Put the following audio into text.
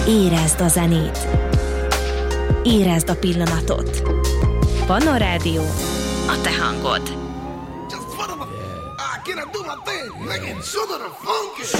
Érezd a zenét. Érezd a pillanatot. Pannon Rádió, a te hangod. Can I do my thing? Make it sugar the funky.